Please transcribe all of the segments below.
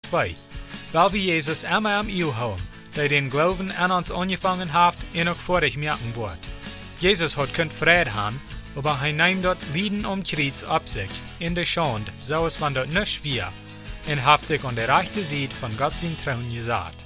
2. Weil wir Jesus immer am Eil haben, der den Glauben an uns angefangen hat, noch vor ich merken wird. Jesus hat kein Frieden haben, aber er nimmt dort Lieden Kreuz ab sich, in der Schande, so es von dort nicht schwer, und hat sich an der rechten Seite von Gott sein Thron gesagt.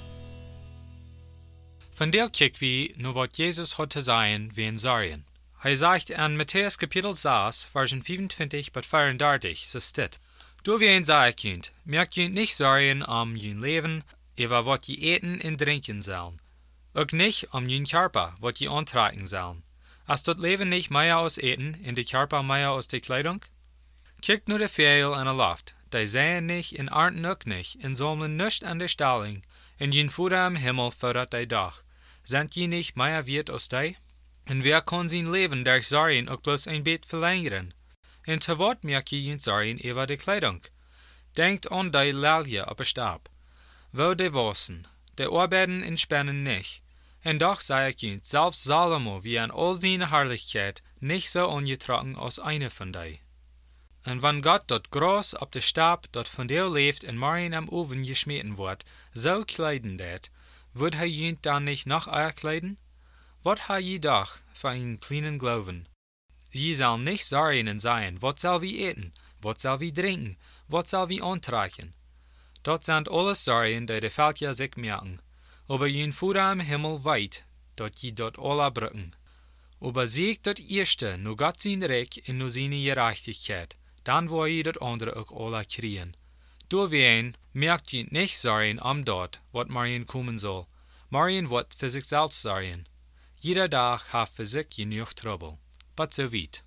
Von der kicken wir nur, was Jesus hat zu sagen, wie in Sarien. Er sagt an Matthäus Kapitel 6, Versen 25 bis 34, so steht: Du wie ein sagen könnt, merkt ihr nicht Sarien jün Leben, über was je eten und trinken sollen. Auch nicht jün Körper, was je antragen sollen. Als das Leben nicht mehr aus Eten, und die Körper mehr aus der Kleidung? Kickt nur die Vögel an der Luft, die sehen nicht, und ernten auch nicht, und sammeln nicht an der Stalling, und jün Futter am Himmel fördert die Dach. Sind je nicht mehr wert als die? Und wer kann sein Leben durch Sarien auch bloß ein Bett verlängern? Und zu wat merkt je jün Sarien über die Kleidung? Denkt an die Lilje auf der Stab. Wo die Wassen, die arbeiten und spannen nicht. Und doch sei ich jün, selbst Salomo wie an all seine Herrlichkeit nicht so angetragen als eine von die. Und wenn Gott dort groß auf der Stab, dort von der lebt und morgen am Ofen geschmeten wird, so kleiden det, wird er jün dann nicht noch kleiden? Wat ha je doch für einen kleinen Glauben? Je soll nicht Sarien sein, wat soll wir eten, wat soll wir trinken, wat soll wir antragen? Dort sind alles Sarien, die Völker sich merken. Aber jün Futter am Himmel weit, dort je dort alle brücken. Aber siegt dort erste, nur Gott sein Reich und nur seine Gerechtigkeit, dann wo je dort andere auch alle kriegen. Durch wen merkt je nicht Sarien am dort, wat Marien kommen soll. Marien wat für sich selbst Sarien. Jeder Tag hat für sich genug Trouble. But so weit.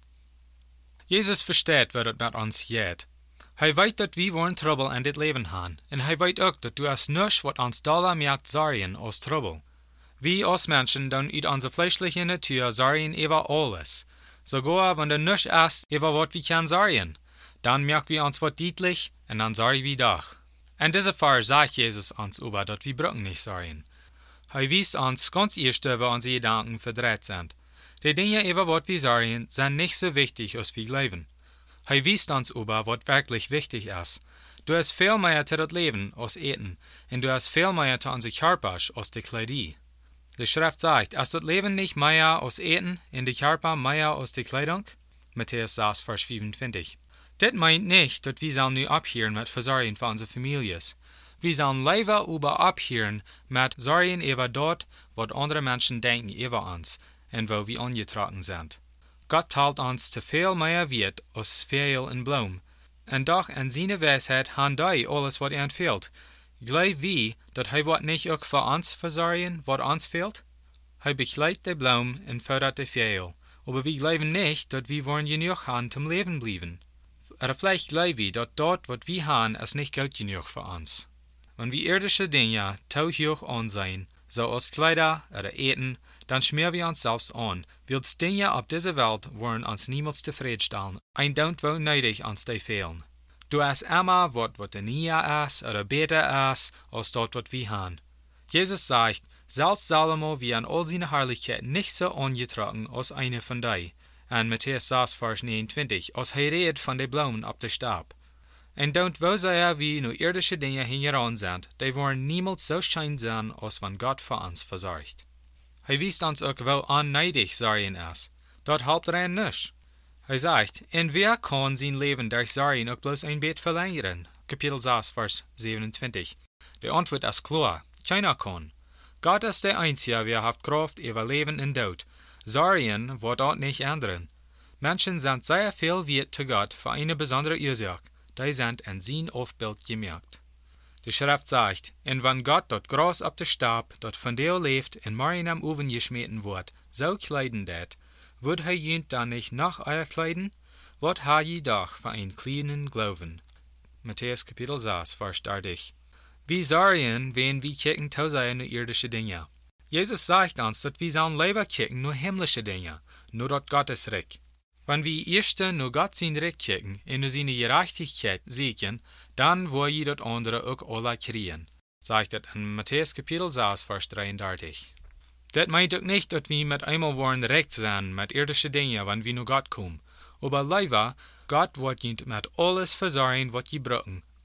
Jesus versteht, was es mit uns geht. Er weiß, dass wir wollen Trouble in das Leben haben. Und er weiß auch, dass du es nicht, was uns Dollar merkt, Sarien aus Trouble. Wir als Menschen dann in unserer fleischlichen Natur Sarien über alles. Sogar wenn du nicht erst über was wir können Sarien. Dann merken wir uns was deutlich und dann sagen wir doch. In dieser Fall sagt Jesus uns über, dass wir brauchen nicht Sarien. Er wies uns ganz erst, wo unsere Gedanken verdreht sind. Die Dinge über was wir sagen, sind nicht so wichtig, als wir glauben. Er wies uns über, was wirklich wichtig ist. Du hast viel mehr zu das Leben als Eten, und du hast viel mehr zu unserem Körper als die Kleidung. Die Schrift sagt, ist das Leben nicht mehr als Eten, und die Körper mehr als die Kleidung? Matthäus 6, Vers 25. Das meint nicht, dass wir sollen nur abhören mit Versorgen für unsere Familien. Wir sollen lieber über abhören mit Sorgen über dort, was andere Menschen denken über uns und wo wir angetragen sind. Gott teilt uns zu viel mehr Wert als Vögel und Blumen. Und doch in seiner Weisheit haben die alles, was ihnen fehlt. Glaubt wie, dass er wird nicht auch für uns versorgen, was uns fehlt? Er begleitet die Blumen und fördert die Vögel. Aber wir glauben nicht, dass wir wollen genug haben zum Leben bleiben. Oder vielleicht glauben wir, dass dort, was wir haben, ist nicht gut genug für uns. Wenn wir irdische Dinge zu hoch ansehen, so als Kleider oder Eten, dann schmieren wir uns selbst an, weil die Dinge auf dieser Welt wollen uns niemals zufriedenstellen, und don't wo neidig uns die fehlen. Du hast immer was der näher ist oder besser ist, als dort, was wir haben. Jesus sagt, selbst Salomo wie an all seiner Herrlichkeit nicht so angetragen als eine von die. In Matthäus 6, Vers 29, als er redet von den Blumen auf der Stab. Und don't wo sehr wie nur irdische Dinge hingeran sind, die wollen niemals so schön sein, als wenn Gott für uns versorgt. Er wies uns auch, wo unneidig Sarien ist. Dort halbt er nicht. Er sagt, und wer kann sein Leben durch Sarien auch bloß ein Bett verlängern? Kapitel 6, Vers 27. Die Antwort ist klar, keiner kann. Gott ist der Einzige, wer hat Kraft über Leben und Tod. Sarien wird dort nicht ändern. Menschen sind sehr viel wert zu Gott für eine besondere Ursache. Die sind in sein Aufbild gemerkt. Die Schrift sagt, und wenn Gott dort groß auf der Stab, dort von der lebt, in morgen am Ofen geschmeten wird, so kleiden det, wird er jünt dann nicht noch euer kleiden? Wat ha je doch für einen kleinen Glauben? Matthäus Kapitel 6, Vers 30. Wie Sarien, wenn wir kicken tausend nur irdische Dinge. Jesus sagt uns, dass wir sollen lieber kicken nur himmlische Dinge, nur dort Gottes Reich. Wenn wir erst nur Gott sein Reich kicken und nur seine Gerechtigkeit sehen, dann wollen wir das andere auch alle kriegen, sagt es in Matthäus Kapitel 6, Vers 33. Das meint auch nicht, dass wir mit einmal wollen recht sein mit irdischen Dingen, wenn wir nur Gott kommen. Aber leider, Gott wird uns mit alles versorgen, was wir brauchen,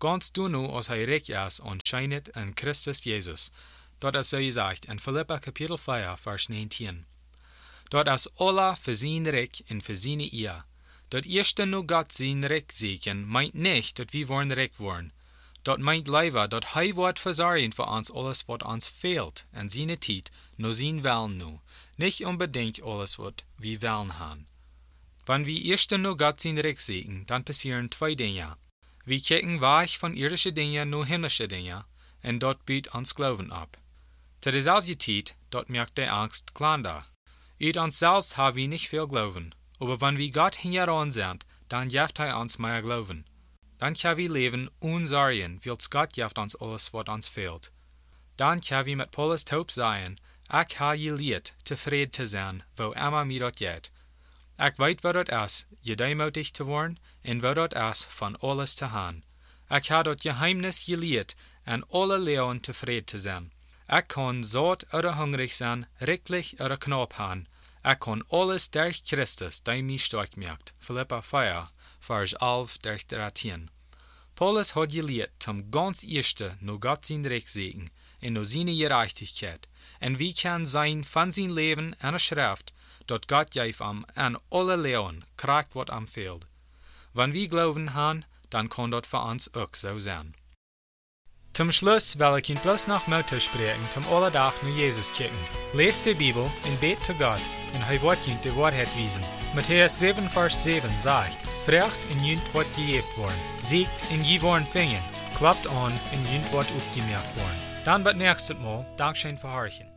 ganz du nu als hij rijk is und schijnet in Christus Jesus. Dat is zo gezegd in Philippa kapitel 4, vers 19. Dat is alle für zijn rijk en für seine eer. Dat eerste nu Gott zijn rijk zieken, meint nicht, dat wir wollen rijk worden. Dat meint leider, dat hij wordt verzorgen für uns alles, wat uns fehlt, in seine tijd, no zijn Willen nu. Nicht unbedingt alles, wat wir willen haben. Wenn wir erst nu Gott sein Reich sehen, dann passieren zwei Dinge. Wir kicken weg von irdischen Dingen nur himmlische Dinge, und dort bietet uns Glauben ab. Zu derselben Zeit, dort merkt die Angst kleiner. Uit uns selbst haben wir nicht viel Glauben, aber wenn wir Gott hingeran sind, dann gibt er uns mehr Glauben. Dann können wir leben ohne Sorgen, weil Gott gibt uns alles, was uns fehlt. Dann können wir mit Paulus taub sein, ich habe geleerd, tevreden zu sein, wo immer mir das geht. Ich weet wat het is, gedemütig te worden, en wat het is, van alles te gaan. Ik heb dat geheimnis geleerd, en alle leeuwen tevreden te zijn. Ik kan zout oder hungrig zijn, riklich oder knap haben. Ik kan alles durch Christus, die mich stark macht. Philippa 4, vers 11 durch 13. Paulus hat geleerd, zum ganz erste, no Gott sein Recht sehen, en no seine Gerechtigkeit. En wie kann sein von sein Leben eine Schrift, dat Gott geeft am an alle leeuwen krijgt wat am fehlt. Wenn wir glauben haben, dann kann dat für uns auch so sein. Zum Schluss will ich Ihnen bloß noch Motto sprechen, zum alle Tag nur Jesus kicken. Lest die Bibel und bet zu Gott, und er wird Ihnen die Wahrheit wiesen. Matthäus 7, Vers 7 sagt, Fragt und jünt wird gejeft worden, siegt und je worden fingen, klappt an und jünt wird aufgemerkt worden. Dann wird nächstes Mal Dankeschön für Horchen.